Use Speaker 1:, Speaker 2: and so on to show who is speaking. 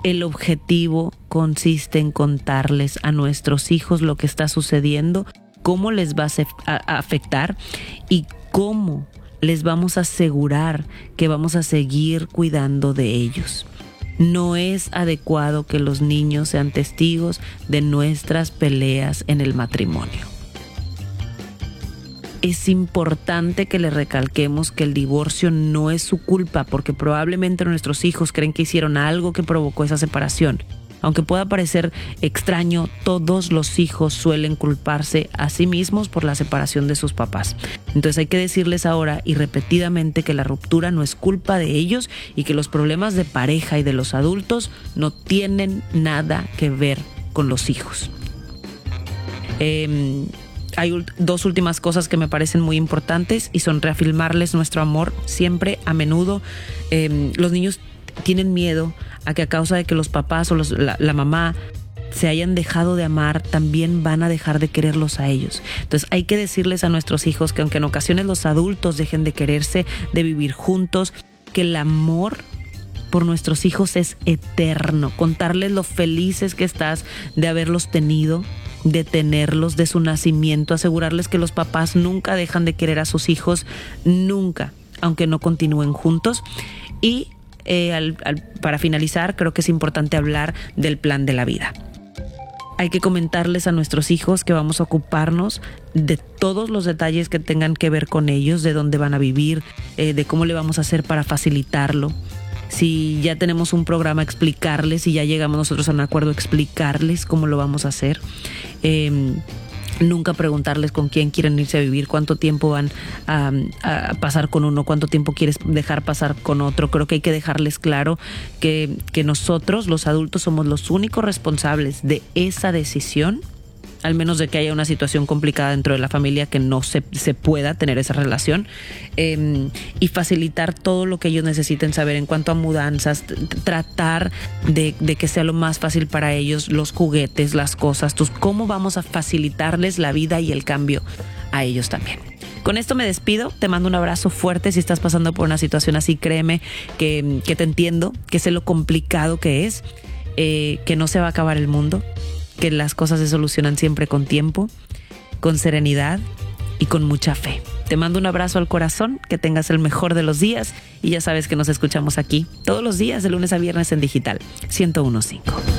Speaker 1: El objetivo consiste en contarles a nuestros hijos lo que está sucediendo, cómo les va a afectar y cómo les vamos a asegurar que vamos a seguir cuidando de ellos. No es adecuado que los niños sean testigos de nuestras peleas en el matrimonio. Es importante que les recalquemos que el divorcio no es su culpa, porque probablemente nuestros hijos creen que hicieron algo que provocó esa separación. Aunque pueda parecer extraño, todos los hijos suelen culparse a sí mismos por la separación de sus papás. Entonces hay que decirles ahora y repetidamente que la ruptura no es culpa de ellos y que los problemas de pareja y de los adultos no tienen nada que ver con los hijos. Hay dos últimas cosas que me parecen muy importantes y son reafirmarles nuestro amor siempre, a menudo. Los niños tienen miedo a que a causa de que los papás o la mamá se hayan dejado de amar, también van a dejar de quererlos a ellos. Entonces hay que decirles a nuestros hijos que aunque en ocasiones los adultos dejen de quererse, de vivir juntos, que el amor por nuestros hijos es eterno. Contarles lo felices que estás de haberlos tenido, de tenerlos, de su nacimiento, asegurarles que los papás nunca dejan de querer a sus hijos, nunca, aunque no continúen juntos. Y para finalizar, creo que es importante hablar del plan de la vida. Hay que comentarles a nuestros hijos que vamos a ocuparnos de todos los detalles que tengan que ver con ellos, de dónde van a vivir, de cómo le vamos a hacer para facilitarlo. Si ya tenemos un programa, explicarles, si ya llegamos nosotros a un acuerdo, explicarles cómo lo vamos a hacer. Nunca preguntarles con quién quieren irse a vivir, cuánto tiempo van a pasar con uno, cuánto tiempo quieres dejar pasar con otro. Creo que hay que dejarles claro que nosotros, los adultos, somos los únicos responsables de esa decisión, al menos de que haya una situación complicada dentro de la familia que no se pueda tener esa relación, y facilitar todo lo que ellos necesiten saber en cuanto a mudanzas, tratar de que sea lo más fácil para ellos, los juguetes, las cosas, cómo vamos a facilitarles la vida y el cambio a ellos también. Con esto me despido, te mando un abrazo fuerte. Si estás pasando por una situación así, créeme que te entiendo, que sé lo complicado que es, que no se va a acabar el mundo, que las cosas se solucionan siempre con tiempo, con serenidad y con mucha fe. Te mando un abrazo al corazón, que tengas el mejor de los días y ya sabes que nos escuchamos aquí todos los días de lunes a viernes en Digital 101.5.